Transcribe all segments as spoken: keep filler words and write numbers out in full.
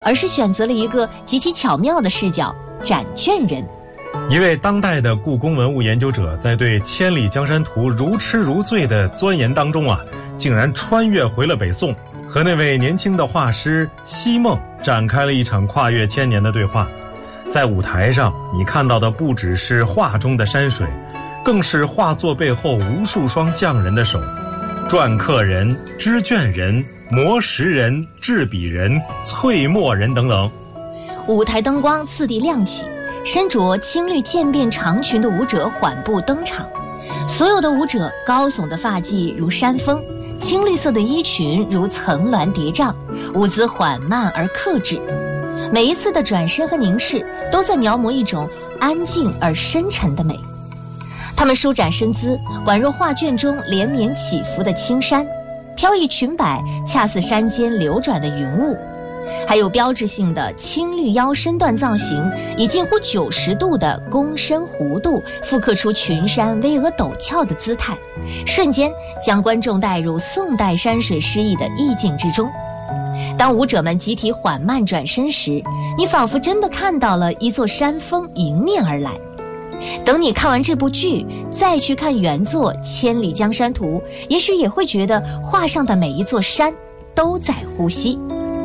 而是选择了一个极其巧妙的视角，展卷人。 一位当代的故宫文物研究者在对《千里江山图》如痴如醉的钻研当中啊，竟然穿越回了北宋，和那位年轻的画师西梦展开了一场跨越千年的对话。在舞台上，你看到的不只是画中的山水，更是画作背后无数双匠人的手，篆刻人、织卷人、磨石人、制笔人、淬墨人等等。 舞台灯光次第亮起，身着青绿渐变长裙的舞者缓步登场。所有的舞者高耸的发髻如山峰，青绿色的衣裙如层峦叠嶂，舞姿缓慢而克制。每一次的转身和凝视，都在描摹一种安静而深沉的美。他们舒展身姿，宛若画卷中连绵起伏的青山，飘逸裙摆恰似山间流转的云雾。还有标志性的青绿腰身段造型，以近乎九十度的躬身弧度复刻出群山巍峨陡峭的姿态，瞬间将观众带入宋代山水诗意的意境之中。当舞者们集体缓慢转身时，你仿佛真的看到了一座山峰迎面而来。等你看完这部剧，再去看原作《千里江山图》，也许也会觉得画上的每一座山都在呼吸。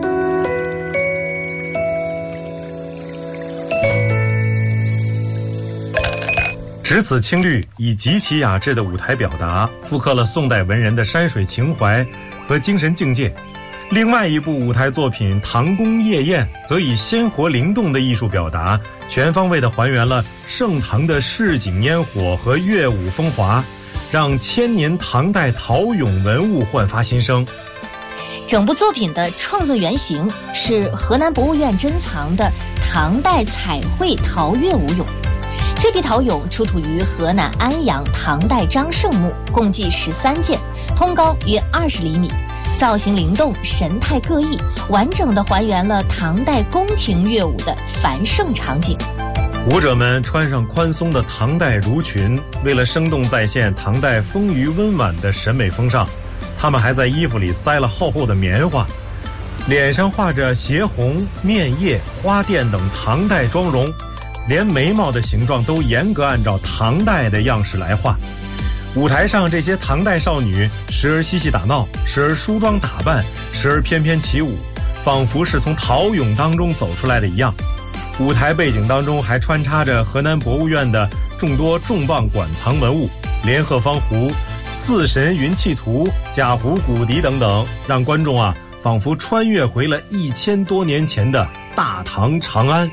只此青绿以极其雅致的舞台表达，复刻了宋代文人的山水情怀和精神境界。另外一部舞台作品《唐宫夜宴》则以鲜活灵动的艺术表达，全方位地还原了盛唐的市井烟火和乐舞风华，让千年唐代陶俑文物焕发新生。 整部作品的创作原型是河南博物院珍藏的唐代彩绘陶乐舞俑。这批陶俑出土于河南安阳唐代张胜墓，共计十三件，通高约二十厘米，造型灵动，神态各异，完整地还原了唐代宫廷乐舞的繁盛场景。 舞者们穿上宽松的唐代襦裙，为了生动再现唐代丰腴温婉的审美风尚，他们还在衣服里塞了厚厚的棉花，脸上画着斜红、面叶、花钿等唐代妆容，连眉毛的形状都严格按照唐代的样式来画。舞台上这些唐代少女时而嬉戏打闹，时而梳妆打扮，时而翩翩起舞，仿佛是从陶俑当中走出来的一样。舞台背景当中还穿插着河南博物院的众多重磅馆藏文物，连鹤方壶、四神云气图、贾湖骨笛等等，让观众啊仿佛穿越回了一千多年前的大唐长安。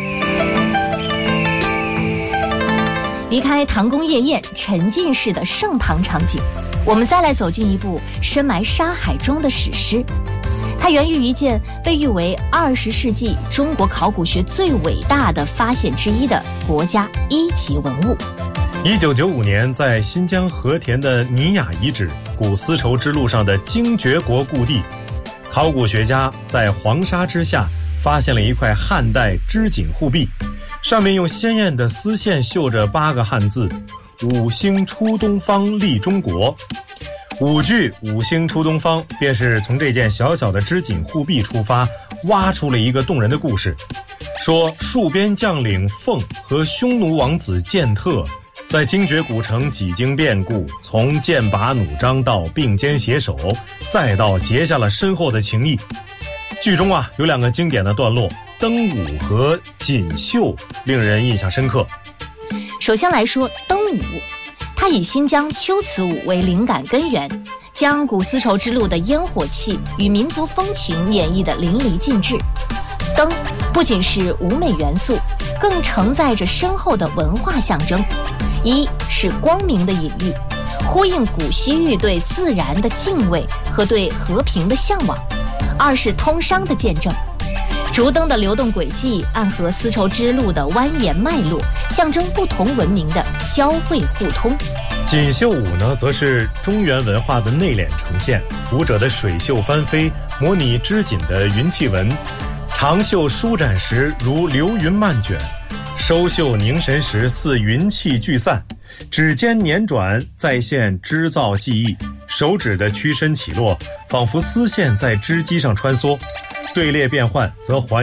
离开唐宫夜宴沉浸式的盛唐场景，我们再来走进一部深埋沙海中的史诗。它源于一件被誉为二十世纪中国考古学最伟大的发现之一的国家一级文物。 一九九五年，在新疆和田的尼雅遗址古丝绸之路上的精绝国故地，考古学家在黄沙之下发现了一块汉代织锦护壁，上面用鲜艳的丝线绣着八个汉字：五星出东方利中国。五句五星出东方便是从这件小小的织锦护壁出发，挖出了一个动人的故事。说戍边将领凤和匈奴王子剑特在精绝古城几经变故，从剑拔弩张到并肩携手，再到结下了深厚的情谊。剧中啊有两个经典的段落，登舞和锦绣，令人印象深刻。 首先来说登舞，它以新疆秋瓷舞为灵感根源，将古丝绸之路的烟火气与民族风情演绎得淋漓尽致。灯不仅是舞美元素，更承载着深厚的文化象征。一是光明的隐喻，呼应古西域对自然的敬畏和对和平的向往；二是通商的见证，烛灯的流动轨迹暗合丝绸之路的蜿蜒脉络，象征不同文明的交汇互通。 锦绣舞呢，则是中原文化的内敛呈现，舞者的水袖翻飞，模拟织锦的云气纹，长袖舒展时如流云漫卷，收袖凝神时似云气聚散，指尖捻转再现织造技艺，手指的屈伸起落，仿佛丝线在织机上穿梭，队列变换则还